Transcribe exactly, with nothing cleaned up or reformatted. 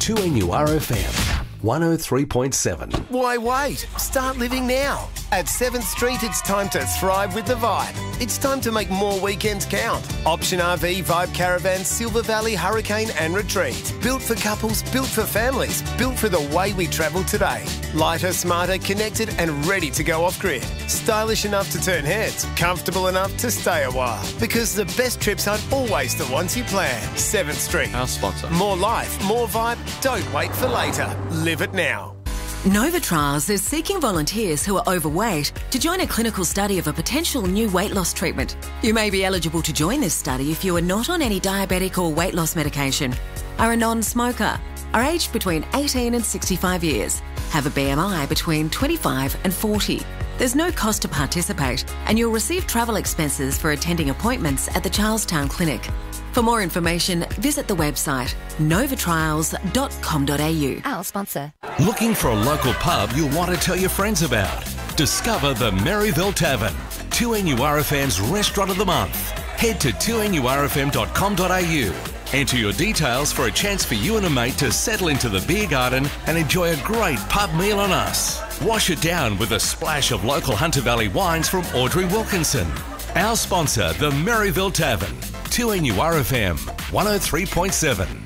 two N U R F M, one oh three point seven. Why wait? Start living now. At seventh Street, it's time to thrive with the vibe. It's time to make more weekends count. Option R V, Vibe Caravan, Silver Valley, Hurricane and Retreat. Built for couples, built for families, built for the way we travel today. Lighter, smarter, connected and ready to go off-grid. Stylish enough to turn heads, comfortable enough to stay a while. Because the best trips aren't always the ones you plan. seventh Street. Our sponsor. More life, more vibe. Don't wait for later. Live it now. Nova Trials is seeking volunteers who are overweight to join a clinical study of a potential new weight loss treatment. You may be eligible to join this study if you are not on any diabetic or weight loss medication, are a non-smoker, are aged between eighteen and sixty-five years, have a B M I between twenty-five and forty. There's no cost to participate and you'll receive travel expenses for attending appointments at the Charlestown Clinic. For more information, visit the website nova trials dot com dot a u. Our sponsor. Looking for a local pub you'll want to tell your friends about? Discover the Maryville Tavern, two N U R F M's Restaurant of the Month. Head to two N U R F M dot com dot a u. Enter your details for a chance for you and a mate to settle into the beer garden and enjoy a great pub meal on us. Wash it down with a splash of local Hunter Valley wines from Audrey Wilkinson. Our sponsor, the Maryville Tavern, two N U R F M, one oh three point seven.